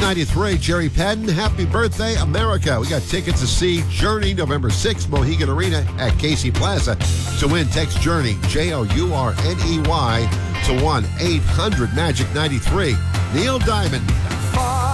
93, Jerry Padden, happy birthday, America. We got tickets to see Journey November 6th, Mohegan Arena at Casey Plaza. To win, text Journey, Journey, to 1-800-MAGIC-93. Neil Diamond.